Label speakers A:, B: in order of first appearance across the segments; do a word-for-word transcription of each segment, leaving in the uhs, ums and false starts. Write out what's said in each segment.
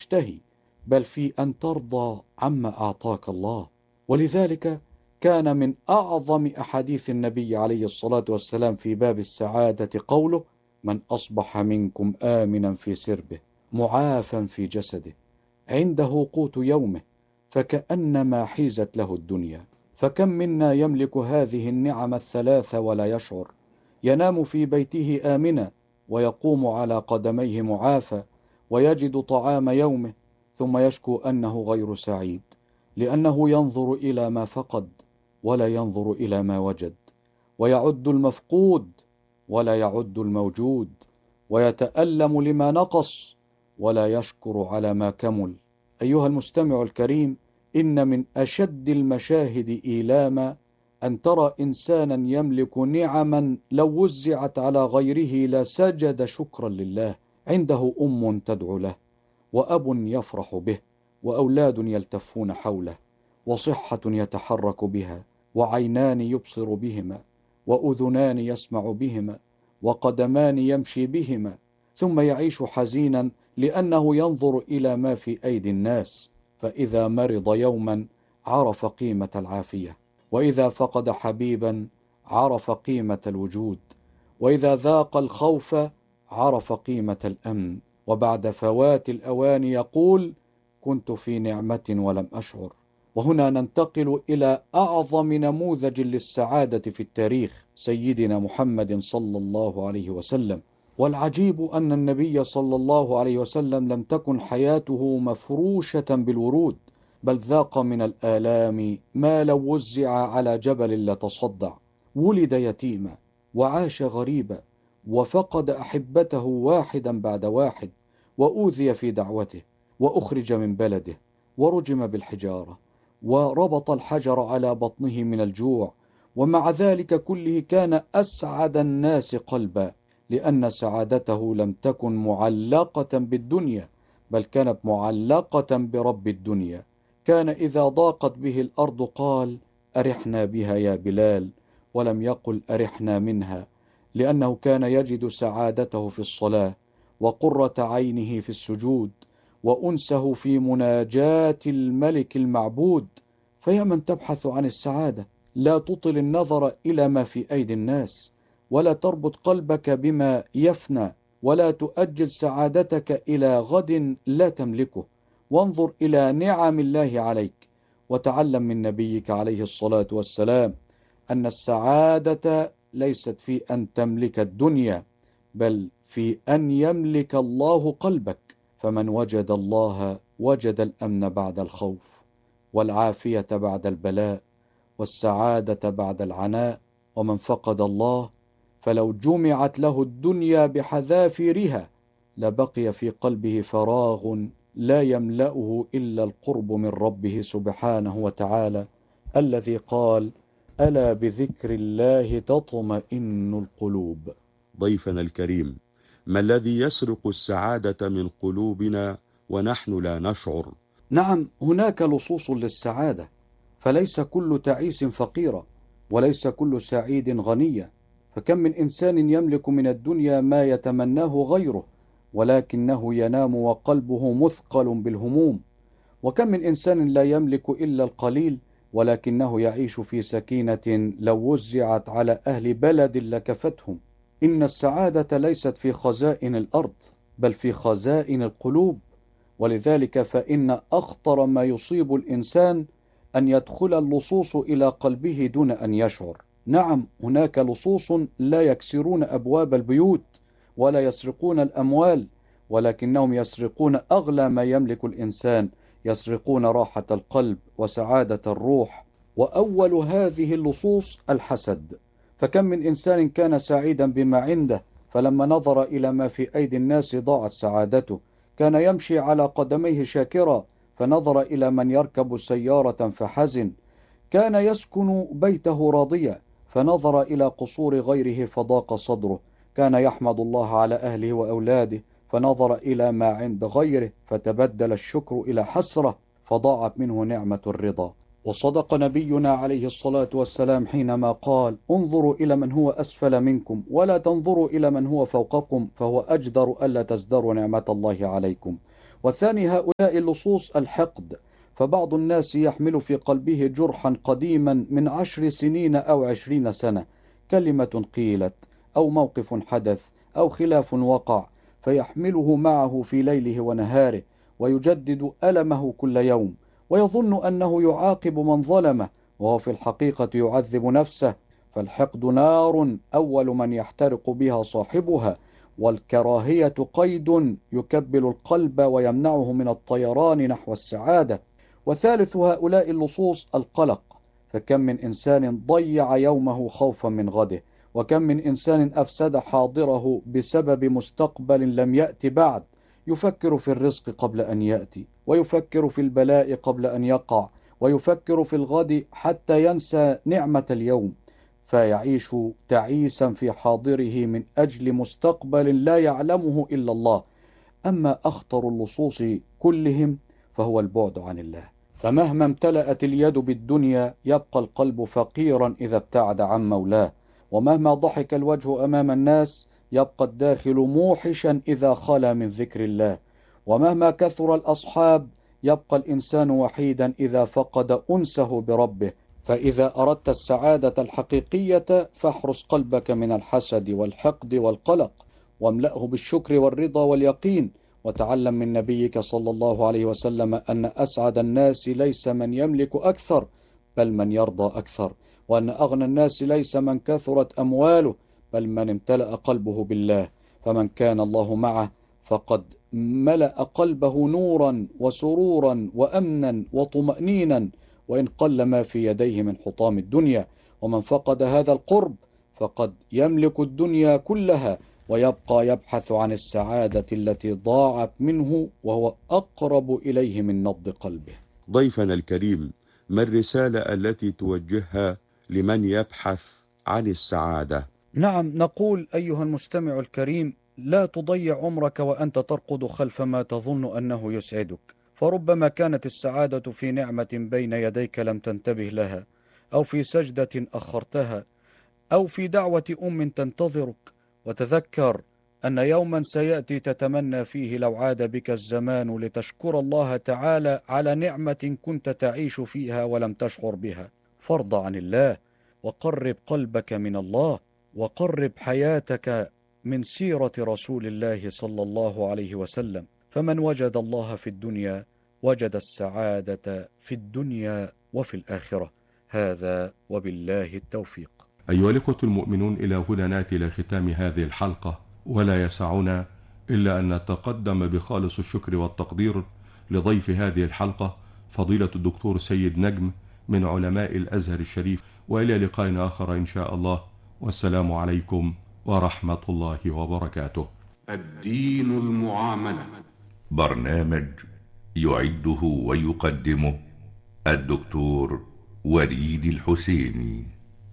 A: تشتهي، بل في أن ترضى عما أعطاك الله. ولذلك كان من أعظم أحاديث النبي عليه الصلاة والسلام في باب السعادة قوله: من أصبح منكم آمنا في سربه معافا في جسده عنده قوت يومه فكأنما حيزت له الدنيا. فكم منا يملك هذه النعم الثلاث ولا يشعر، ينام في بيته آمنا ويقوم على قدميه معافى ويجد طعام يومه، ثم يشكو أنه غير سعيد لأنه ينظر إلى ما فقد ولا ينظر إلى ما وجد، ويعد المفقود ولا يعد الموجود، ويتألم لما نقص ولا يشكر على ما كمل. أيها المستمع الكريم، إن من أشد المشاهد إيلاما أن ترى إنسانا يملك نعما لو وزعت على غيره لسجد شكرا لله، عنده أم تدعو له، وأب يفرح به، وأولاد يلتفون حوله، وصحة يتحرك بها، وعينان يبصر بهما، وأذنان يسمع بهما، وقدمان يمشي بهما، ثم يعيش حزينا لأنه ينظر إلى ما في أيدي الناس، فإذا مرض يوما عرف قيمة العافية، وإذا فقد حبيبا عرف قيمة الوجود، وإذا ذاق الخوف عرف قيمة الأمن، وبعد فوات الأوان يقول: كنت في نعمة ولم أشعر. وهنا ننتقل إلى أعظم نموذج للسعادة في التاريخ، سيدنا محمد صلى الله عليه وسلم. والعجيب أن النبي صلى الله عليه وسلم لم تكن حياته مفروشة بالورود، بل ذاق من الآلام ما لو وزع على جبل لتصدع. ولد يتيما وعاش غريبا، وفقد أحبته واحدا بعد واحد، وأوذي في دعوته، وأخرج من بلده، ورجم بالحجارة، وربط الحجر على بطنه من الجوع، ومع ذلك كله كان أسعد الناس قلبا، لأن سعادته لم تكن معلقة بالدنيا، بل كانت معلقة برب الدنيا. كان إذا ضاقت به الأرض قال: أرحنا بها يا بلال، ولم يقل أرحنا منها، لأنه كان يجد سعادته في الصلاة، وقرة عينه في السجود، وأنسه في مناجاة الملك المعبود. فيا من تبحث عن السعادة، لا تطل النظر إلى ما في أيدي الناس، ولا تربط قلبك بما يفنى، ولا تؤجل سعادتك إلى غد لا تملكه، وانظر إلى نعم الله عليك، وتعلم من نبيك عليه الصلاة والسلام أن السعادة ليست في أن تملك الدنيا، بل في أن يملك الله قلبك. فمن وجد الله وجد الأمن بعد الخوف، والعافية بعد البلاء، والسعادة بعد العناء. ومن فقد الله فلو جمعت له الدنيا بحذافيرها لبقي في قلبه فراغ لا يملأه إلا القرب من ربه سبحانه وتعالى، الذي قال: ألا بذكر الله تطمئن القلوب.
B: ضيفنا الكريم، ما الذي يسرق السعادة من قلوبنا ونحن لا نشعر؟
A: نعم، هناك لصوص للسعادة، فليس كل تعيس فقيرا، وليس كل سعيد غنيا. فكم من إنسان يملك من الدنيا ما يتمناه غيره، ولكنه ينام وقلبه مثقل بالهموم. وكم من إنسان لا يملك إلا القليل، ولكنه يعيش في سكينة لو وزعت على أهل بلد لكفتهم. إن السعادة ليست في خزائن الأرض، بل في خزائن القلوب. ولذلك فإن أخطر ما يصيب الإنسان أن يدخل اللصوص إلى قلبه دون أن يشعر. نعم، هناك لصوص لا يكسرون أبواب البيوت ولا يسرقون الأموال، ولكنهم يسرقون أغلى ما يملك الإنسان، يسرقون راحة القلب وسعادة الروح. وأول هذه اللصوص الحسد. فكم من إنسان كان سعيدا بما عنده، فلما نظر إلى ما في أيدي الناس ضاعت سعادته. كان يمشي على قدميه شاكرا، فنظر إلى من يركب سيارة فحزن. كان يسكن بيته راضيا، فنظر إلى قصور غيره فضاق صدره. كان يحمد الله على أهله وأولاده، فنظر إلى ما عند غيره فتبدل الشكر إلى حسرة، فضاعت منه نعمة الرضا. وصدق نبينا عليه الصلاة والسلام حينما قال: انظروا إلى من هو أسفل منكم ولا تنظروا إلى من هو فوقكم، فهو أجدر ألا تزدروا نعمة الله عليكم. والثاني هؤلاء اللصوص الحقد، فبعض الناس يحمل في قلبه جرحا قديما من عشر سنين أو عشرين سنة، كلمة قيلت أو موقف حدث أو خلاف وقع، فيحمله معه في ليله ونهاره، ويجدد ألمه كل يوم، ويظن أنه يعاقب من ظلمه، وهو في الحقيقة يعذب نفسه. فالحقد نار أول من يحترق بها صاحبها، والكراهية قيد يكبل القلب ويمنعه من الطيران نحو السعادة. وثالث هؤلاء اللصوص القلق، فكم من إنسان ضيع يومه خوفا من غده، وكم من إنسان أفسد حاضره بسبب مستقبل لم يأتي بعد، يفكر في الرزق قبل أن يأتي، ويفكر في البلاء قبل أن يقع، ويفكر في الغد حتى ينسى نعمة اليوم، فيعيش تعيسا في حاضره من أجل مستقبل لا يعلمه إلا الله. أما أخطر اللصوص كلهم فهو البعد عن الله، فمهما امتلأت اليد بالدنيا يبقى القلب فقيرا إذا ابتعد عن مولاه، ومهما ضحك الوجه أمام الناس يبقى الداخل موحشا إذا خلا من ذكر الله، ومهما كثر الأصحاب يبقى الإنسان وحيدا إذا فقد أنسه بربه. فإذا أردت السعادة الحقيقية فاحرس قلبك من الحسد والحقد والقلق، واملأه بالشكر والرضا واليقين، وتعلم من نبيك صلى الله عليه وسلم أن أسعد الناس ليس من يملك أكثر بل من يرضى أكثر، وأن أغنى الناس ليس من كثرت أمواله بل من امتلأ قلبه بالله، فمن كان الله معه فقد ملأ قلبه نورا وسرورا وأمنا وطمأنينا، وإن قل ما في يديه من حطام الدنيا. ومن فقد هذا القرب فقد يملك الدنيا كلها، ويبقى يبحث عن السعادة التي ضاعت منه وهو أقرب إليه من نبض قلبه.
B: ضيفنا الكريم، ما الرسالة التي توجهها لمن يبحث عن السعادة؟
A: نعم، نقول أيها المستمع الكريم: لا تضيع عمرك وأنت ترقد خلف ما تظن أنه يسعدك، فربما كانت السعادة في نعمة بين يديك لم تنتبه لها، أو في سجدة أخرتها، أو في دعوة أم تنتظرك. وتذكر أن يوما سيأتي تتمنى فيه لو عاد بك الزمان لتشكر الله تعالى على نعمة كنت تعيش فيها ولم تشعر بها. فارض عن الله، وقرب قلبك من الله، وقرب حياتك من سيرة رسول الله صلى الله عليه وسلم، فمن وجد الله في الدنيا وجد السعادة في الدنيا وفي الآخرة. هذا وبالله التوفيق.
C: أيها الإخوة المؤمنون، إلى هنا نأتي إلى ختام هذه الحلقة، ولا يسعنا إلا أن نتقدم بخالص الشكر والتقدير لضيف هذه الحلقة فضيلة الدكتور سيد نجم من علماء الأزهر الشريف، وإلى لقاء آخر إن شاء الله، والسلام عليكم ورحمة الله وبركاته.
D: الدين المعاملة،
E: برنامج يعده ويقدمه الدكتور وليد الحسيني.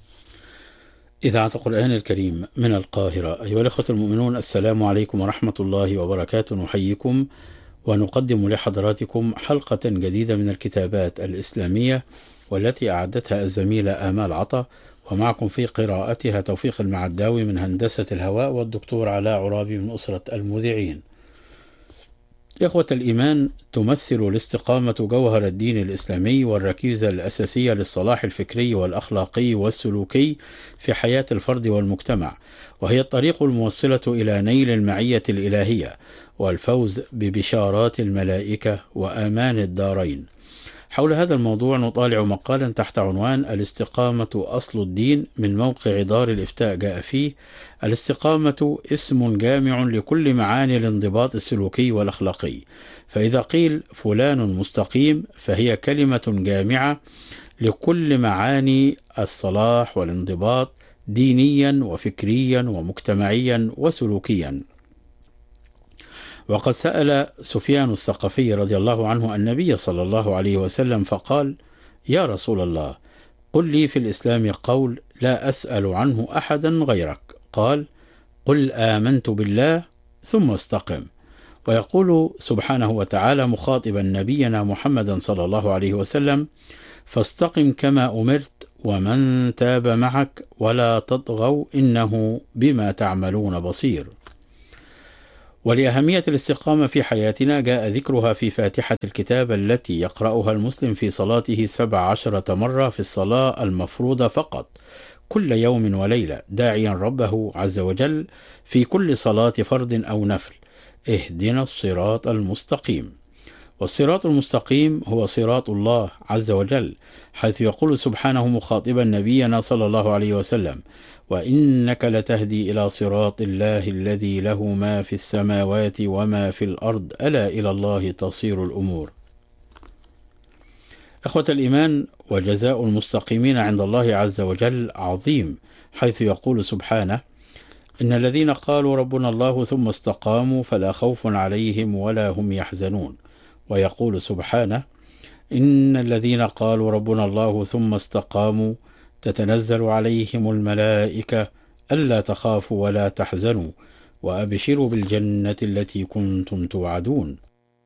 F: إذاعة القرآن الكريم من القاهرة. أيها الأخوة المؤمنون، السلام عليكم ورحمة الله وبركاته. نحييكم ونقدم لحضراتكم حلقة جديدة من الكتابات الإسلامية، والتي أعدتها الزميلة آمال عطا، ومعكم في قراءتها توفيق المعداوي من هندسة الهواء، والدكتور علاء عرابي من أسرة المذيعين. إخوة الإيمان، تمثل الاستقامة جوهر الدين الإسلامي والركيزة الأساسية للصلاح الفكري والأخلاقي والسلوكي في حياة الفرد والمجتمع، وهي الطريق الموصلة إلى نيل المعية الإلهية والفوز ببشارات الملائكة وآمان الدارين. حول هذا الموضوع نطالع مقالا تحت عنوان الاستقامة أصل الدين من موقع دار الإفتاء. جاء فيه: الاستقامة اسم جامع لكل معاني الانضباط السلوكي والأخلاقي، فإذا قيل فلان مستقيم فهي كلمة جامعة لكل معاني الصلاح والانضباط دينيا وفكريا ومجتمعيا وسلوكيا. وقد سأل سفيان الثقفي رضي الله عنه النبي صلى الله عليه وسلم فقال: يا رسول الله، قل لي في الإسلام قول لا أسأل عنه أحدا غيرك. قال: قل آمنت بالله ثم استقم. ويقول سبحانه وتعالى مخاطبا نبينا محمدا صلى الله عليه وسلم: فاستقم كما أمرت ومن تاب معك ولا تطغوا إنه بما تعملون بصير. ولأهمية الاستقامة في حياتنا جاء ذكرها في فاتحة الكتاب التي يقرأها المسلم في صلاته سبع عشرة مرة في الصلاة المفروضة فقط كل يوم وليلة، داعيا ربه عز وجل في كل صلاة فرض أو نفل: اهدنا الصراط المستقيم. والصراط المستقيم هو صراط الله عز وجل، حيث يقول سبحانه مخاطبا نبينا صلى الله عليه وسلم: وإنك لتهدي إلى صراط الله الذي له ما في السماوات وما في الأرض ألا إلى الله تصير الأمور. إخوة الإيمان، وجزاء المستقيمين عند الله عز وجل عظيم، حيث يقول سبحانه: إن الذين قالوا ربنا الله ثم استقاموا فلا خوف عليهم ولا هم يحزنون. ويقول سبحانه: إن الذين قالوا ربنا الله ثم استقاموا تتنزل عليهم الملائكة ألا تخافوا ولا تحزنوا وأبشروا بالجنة التي كنتم توعدون.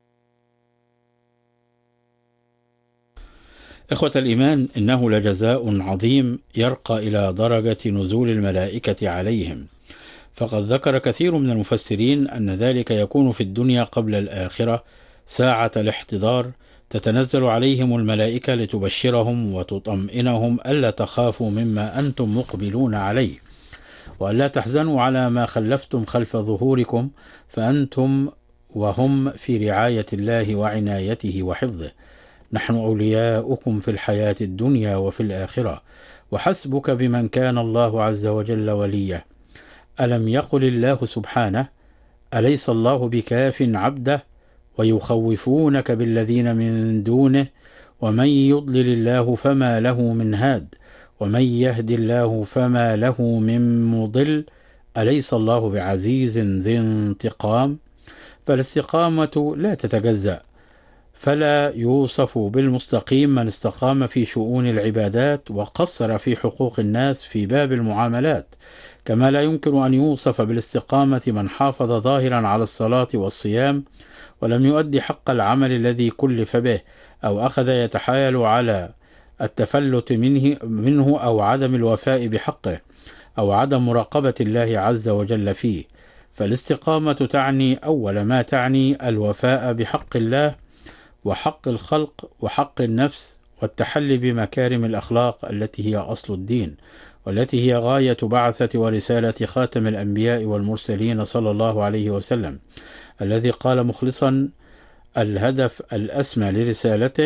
F: إخوة الإيمان، إنه لجزاء عظيم يرقى إلى درجة نزول الملائكة عليهم، فقد ذكر كثير من المفسرين أن ذلك يكون في الدنيا قبل الآخرة ساعة الاحتضار، تتنزل عليهم الملائكة لتبشرهم وتطمئنهم ألا تخافوا مما أنتم مقبلون عليه، وألا تحزنوا على ما خلفتم خلف ظهوركم، فأنتم وهم في رعاية الله وعنايته وحفظه. نحن أولياؤكم في الحياة الدنيا وفي الآخرة، وحسبك بمن كان الله عز وجل وليه. ألم يقل الله سبحانه: أليس الله بكاف عبده ويخوفونك بالذين من دونه ومن يضلل الله فما له من هاد ومن يهد الله فما له من مضل أليس الله بعزيز ذي انتقام. فالاستقامة لا تتجزأ، فلا يوصف بالمستقيم من استقام في شؤون العبادات وقصر في حقوق الناس في باب المعاملات، كما لا يمكن أن يوصف بالاستقامة من حافظ ظاهرا على الصلاة والصيام ولم يؤدي حق العمل الذي كلف به، أو أخذ يتحايل على التفلت منه, منه أو عدم الوفاء بحقه أو عدم مراقبة الله عز وجل فيه. فالاستقامة تعني أول ما تعني الوفاء بحق الله وحق الخلق وحق النفس، والتحلي بمكارم الأخلاق التي هي أصل الدين، والتي هي غاية بعثة ورسالة خاتم الأنبياء والمرسلين صلى الله عليه وسلم، الذي قال مخلصا الهدف الأسمى لرسالته: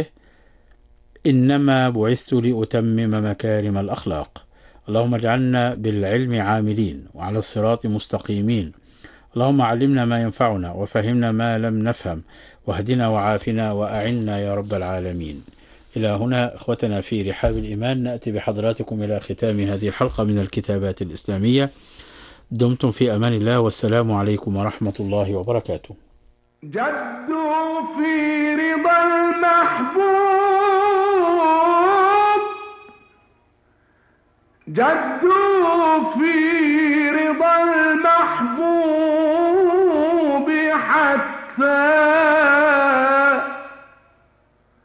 F: إنما بعثت لأتمم مكارم الأخلاق. اللهم اجعلنا بالعلم عاملين وعلى الصراط مستقيمين. اللهم علمنا ما ينفعنا وفهمنا ما لم نفهم، واهدنا وعافنا وأعنا يا رب العالمين. إلى هنا إخوتنا في رحاب الإيمان نأتي بحضراتكم إلى ختام هذه الحلقة من الكتابات الإسلامية. دمتم في أمان الله، والسلام عليكم ورحمة الله وبركاته.
G: جدوا في رضا المحبوب، جدوا في